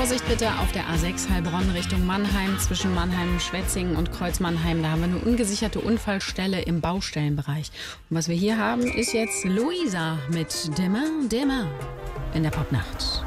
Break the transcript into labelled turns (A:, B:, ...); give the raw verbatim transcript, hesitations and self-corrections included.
A: Vorsicht bitte auf der A sechs Heilbronn Richtung Mannheim, zwischen Mannheim, Schwetzingen und Kreuz-Mannheim. Da haben wir eine ungesicherte Unfallstelle im Baustellenbereich. Und was wir hier haben, ist jetzt Luisa mit Dimmer, Dimmer in der Popnacht.